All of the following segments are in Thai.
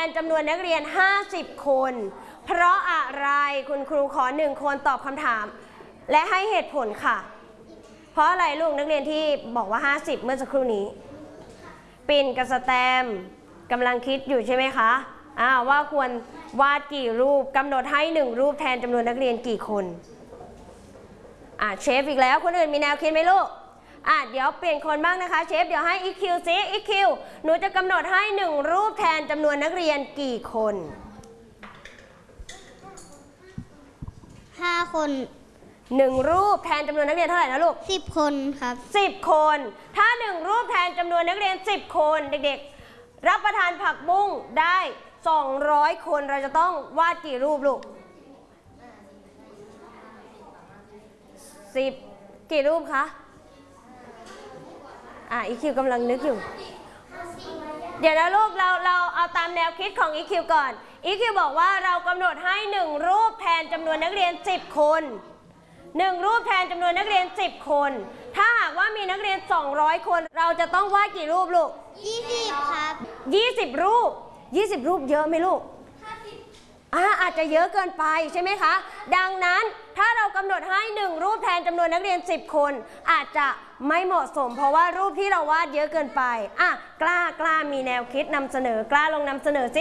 นจำนวนนักเรียน50คนเพราะอะไรคุณครูขอ1คนตอบคำถามและให้เหตุผลค่ะเพราะอะไรลูกนักเรียนที่บอกว่า50เมื่อสักครู่นี้ปิ่นกับสแตมกำลังคิดอยู่ใช่ไหมคะว่าควรวาดกี่รูปกำหนดให้1รูปแทนจำนวนนักเรียนกี่คนเชฟอีกแล้วคนอื่นมีแนวคิดไหมลูกเดี๋ยวเปลี่ยนคนบ้างนะคะเชฟเดี๋ยวให้ EQ ซิ EQ หนูจะกำหนดให้1รูปแทนจำนวนนักเรียนกี่คน 5 คน 1รูปแทนจำนวนนักเรียนเท่าไหร่นะลูก 10 คนครับ 10 คนถ้า1รูปแทนจำนวนนักเรียน10 คนเด็กๆรับประทานผักบุ้งได้200 คนเราจะต้องวาดกี่รูปลูก10กี่รูปคะEQ กำลังนึกอยู่เดี๋ยวนะลูกเราเอาตามแนวคิดของ EQ ก่อน EQ บอกว่าเรากำหนดให้1รูปแทนจำนวนนักเรียน10 คน1รูปแทนจำนวนนักเรียน10 คนถ้าหากว่ามีนักเรียน200 คนเราจะต้องวาดกี่รูปลูก 20ครับ 20รูป20รูปเยอะไหมลูกอาจจะเยอะเกินไปใช่ไหมคะดังนั้นถ้าเรากำหนดให้1รูปแทนจำนวนนักเรียน10 คนอาจจะไม่เหมาะสมเพราะว่ารูปที่เราวาดเยอะเกินไปกล้ามีแนวคิดนำเสนอกล้าลองนำเสนอสิ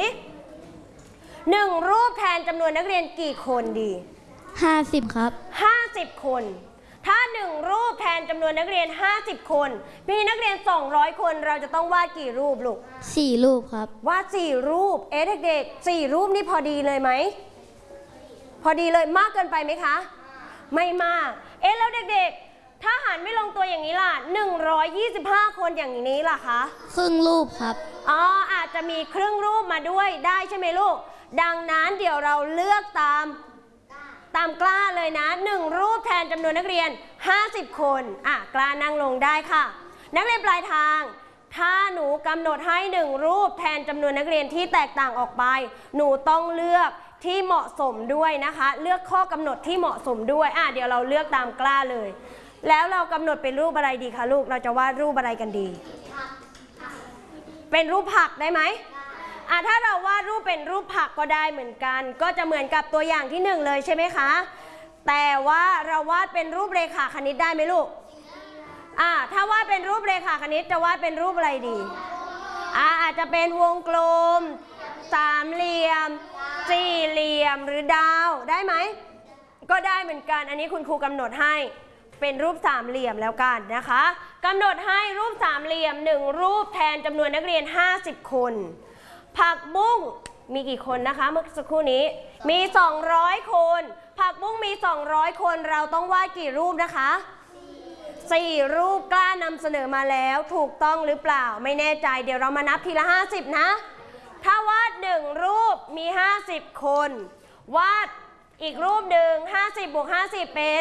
1รูปแทนจำนวนนักเรียนกี่คนดี 50ครับ 50 คนถ้า1รูปแทนจำนวนนักเรียน50 คนมีนักเรียน200 คนเราจะต้องวาดกี่รูปลูก 4 รูปครับวาด4 รูปเด็กๆ4 รูปนี่พอดีเลยไหมพอดีเลยมากเกินไปไหมคะไม่มากแล้วเด็กๆถ้าหารไม่ลงตัวอย่างนี้ล่ะ125 คนอย่างนี้ล่ะคะครึ่งรูปครับอาจจะมีครึ่งรูปมาด้วยได้ใช่ไหมลูกดังนั้นเดี๋ยวเราเลือกตามกล้าเลยนะ1รูปแทนจำนวนนักเรียน50 คนกล้านั่งลงได้ค่ะนักเรียนปลายทางถ้าหนูกำหนดให้1รูปแทนจำนวนนักเรียนที่แตกต่างออกไปหนูต้องเลือกที่เหมาะสมด้วยนะคะเลือกข้อกำหนดที่เหมาะสมด้วยเดี๋ยวเราเลือกตามกล้าเลยแล้วเรากำหนดเป็นรูปอะไรดีคะลูกเราจะวาดรูปอะไรกันดีเป็นรูปผักได้ไหมถ้าเราวาดรูปเป็นรูปผักก็ได้เหมือนกันก็จะเหมือนกับตัวอย่างที่1เลยใช่ไหมคะแต่ว่าเราวาดเป็นรูปเรขาคณิตได้ไหมลูกถ้าวาดเป็นรูปเรขาคณิตจะวาดเป็นรูปอะไรดีอาจจะเป็นวงกลมสามเหลี่ยมสี่เหลี่ยมหรือดาวได้ไหมก็ได้เหมือนกันอันนี้คุณครูกำหนดให้เป็นรูปสามเหลี่ยมแล้วกันนะคะกำหนดให้รูปสามเหลี่ยม1รูปแทนจำนวนนักเรียน50 คนผักบุ้งมีกี่คนนะคะเมื่อสักครู่นี้มี200 คนผักบุ้งมี200 คนเราต้องวาดกี่รูปนะคะ4 รูปกล้านำเสนอมาแล้วถูกต้องหรือเปล่าไม่แน่ใจเดี๋ยวเรามานับทีละ50นะถ้าวาด1รูปมี50 คนวาดอีกรูปหนึ่ง50 บวก 50เป็น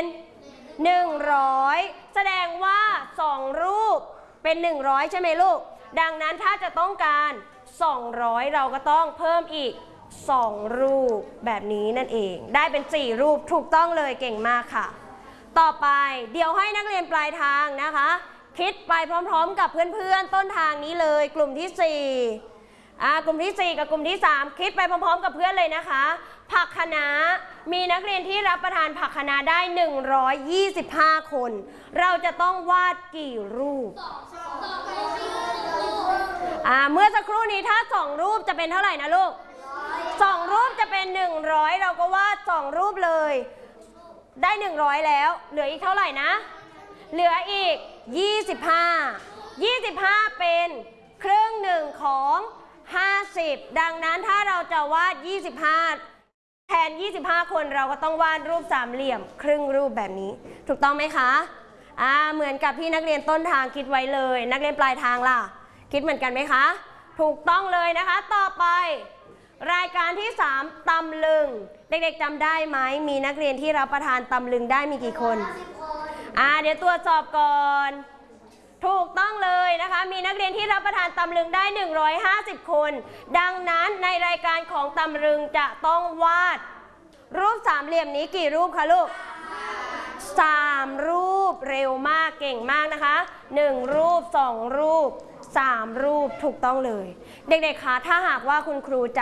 100แสดงว่า2รูปเป็น100ใช่ไหมลูกดังนั้นถ้าจะต้องการ200เราก็ต้องเพิ่มอีก2รูปแบบนี้นั่นเองได้เป็น4รูปถูกต้องเลยเก่งมากค่ะต่อไปเดี๋ยวให้นักเรียนปลายทางนะคะคิดไปพร้อมๆกับเพื่อนๆต้นทางนี้เลยกลุ่มที่4กลุ่มที่4กับกลุ่มที่3คิดไปพร้อมๆกับเพื่อนเลยนะคะผักคะน้ามีนักเรียนที่รับประทานผักคะน้าได้125 คนเราจะต้องวาดกี่รูปเมื่อสักครู่นี้ถ้า2รูปจะเป็นเท่าไหร่นะลูก2รูปจะเป็น100เราก็วาด2รูปเลยได้100แล้วเหลืออีกเท่าไหร่นะเหลืออีก25เป็นครึ่งหนึ่งของ50ดังนั้นถ้าเราจะวาด25แทน25คนเราก็ต้องวาดรูปสามเหลี่ยมครึ่งรูปแบบนี้ถูกต้องไหมคะเหมือนกับที่นักเรียนต้นทางคิดไว้เลยนักเรียนปลายทางล่ะคิดเหมือนกันไหมคะถูกต้องเลยนะคะต่อไปรายการที่3ตำลึงเด็กๆจำได้ไหมมีนักเรียนที่รับประทานตำลึงได้มีกี่คนเดี๋ยวตรวจสอบก่อนถูกต้องเลยนะคะมีนักเรียนที่รับประทานตำลึงได้150 คนดังนั้นในรายการของตำลึงจะต้องวาดรูปสามเหลี่ยมนี้กี่รูปคะลูก3 รูปเร็วมากเก่งมากนะคะ1 รูป2 รูป3 รูปถูกต้องเลยเด็กๆคะถ้าหากว่าคุณครูจะ